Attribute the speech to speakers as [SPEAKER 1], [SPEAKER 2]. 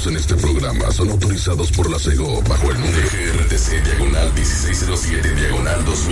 [SPEAKER 1] emitidos en este programa son autorizados por la CEGO bajo el número GRTC diagonal 1607 diagonal 2000.